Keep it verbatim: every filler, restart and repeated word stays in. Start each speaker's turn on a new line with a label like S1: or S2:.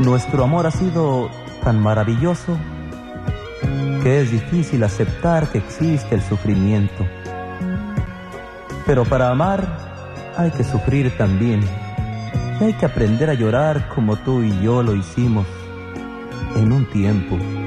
S1: Nuestro amor ha sido tan maravilloso que es difícil aceptar que existe el sufrimiento. Pero para amar hay que sufrir también. Y hay que aprender a llorar como tú y yo lo hicimos en un tiempo.